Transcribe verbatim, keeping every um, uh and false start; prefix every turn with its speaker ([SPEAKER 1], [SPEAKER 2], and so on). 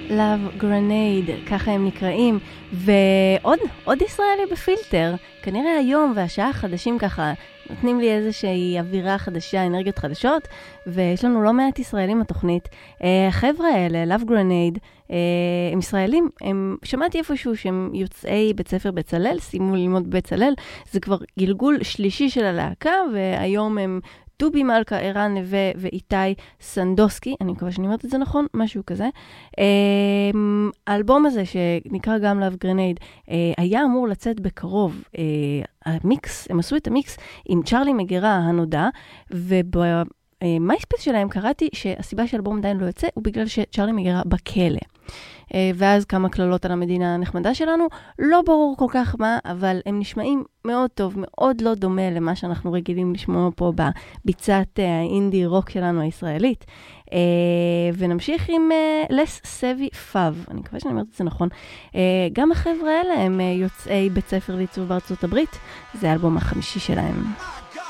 [SPEAKER 1] Love Grenade, ככה הם נקראים, ועוד עוד ישראלי בפילטר. כנראה היום והשעה החדשים ככה נותנים לי איזושהי אווירה חדשה, אנרגיות חדשות, ויש לנו לא מעט ישראלים בתוכנית. החבר'ה האלה, Love Grenade, הם ישראלים, הם, שמעתי איפשהו שהם יוצאי בית ספר בצלל, סיימו ללמוד בצלל, זה כבר גלגול שלישי של הלהקה, והיום הם דובי מלכה, ערן נווה ואיתי סנדוסקי, אני מקווה שאני אומרת את זה נכון, משהו כזה. האלבום הזה שנקרא גם Love Grenade, היה אמור לצאת בקרוב. המיקס, הם עשו את המיקס עם צ'רלי מגירה הנודע, ובמייספייס שלהם קראתי שהסיבה שהאלבום עדיין לא יוצא, הוא בגלל שצ'רלי מגירה בכלא. ואז כמה כללות על המדינה הנחמדה שלנו, לא ברור כל כך מה, אבל הם נשמעים מאוד טוב, מאוד לא דומה למה שאנחנו רגילים לשמוע פה בביצת האינדי רוק שלנו הישראלית. ונמשיך עם לס סבי פאב, אני מקווה שאני אומרת את זה נכון. גם החבר'ה האלה הם יוצאי בית ספר לעיצוב בארצות הברית, זה האלבום החמישי שלהם.